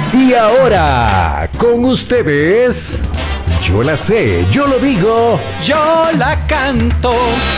Y ahora, con ustedes, yo la sé, yo lo digo, yo la canto.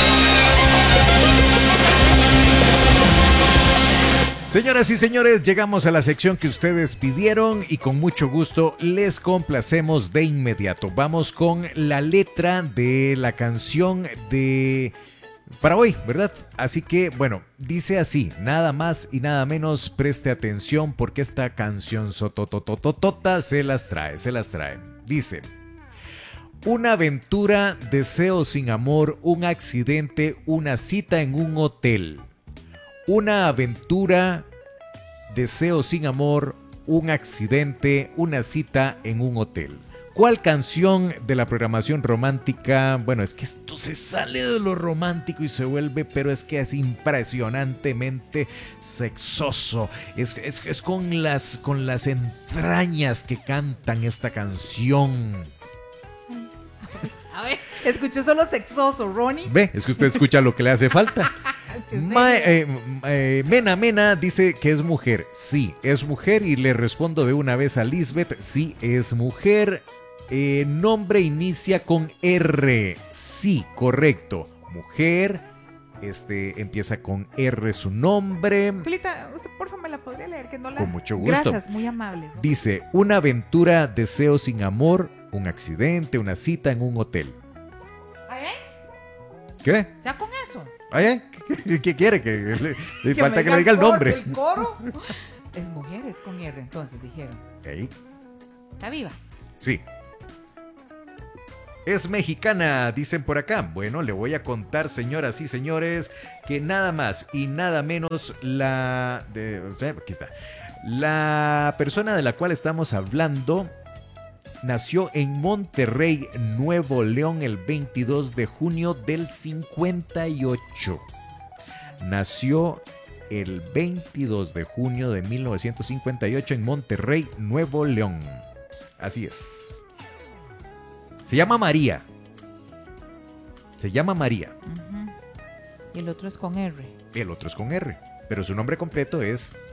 Señoras y señores, llegamos a la sección que ustedes pidieron y con mucho gusto les complacemos de inmediato. Vamos con la letra de la canción de... para hoy, ¿verdad? Así que, bueno, dice así, nada más y nada menos, preste atención porque esta canción sototototota se las trae. Dice, una aventura, deseo sin amor, un accidente, una cita en un hotel. Una aventura, deseo sin amor, un accidente, una cita en un hotel. ¿Cuál canción de la programación romántica? Bueno, es que esto se sale de lo romántico y se vuelve, pero es que es impresionantemente sexoso. Es con las entrañas que cantan esta canción. A ver, escuché solo sexoso, Ronnie. Ve, es que usted escucha lo que le hace falta. Mena dice que es mujer. Sí, es mujer y le respondo de una vez a Lisbeth. Sí, es mujer. Nombre inicia con R. Sí, correcto. Mujer. Empieza con R su nombre. Pilita, usted por favor me la podría leer, que no la... Con mucho gusto. Gracias, muy amable. Dice, una aventura, deseo sin amor, un accidente, una cita en un hotel. ¿Qué? ¿Ya con eso? ¿Qué quiere? Le falta que le diga el nombre. ¿El coro? Es mujer, es con R, entonces dijeron. ¿Ey? ¿Está viva? Sí. Es mexicana, dicen por acá. Bueno, le voy a contar, señoras y señores, que nada más y nada menos aquí está. La persona de la cual estamos hablando nació en Monterrey, Nuevo León, el 22 de junio del 58. Nació el 22 de junio de 1958 en Monterrey, Nuevo León. Así es. Se llama María. Uh-huh. Y el otro es con R. El otro es con R. Pero su nombre completo es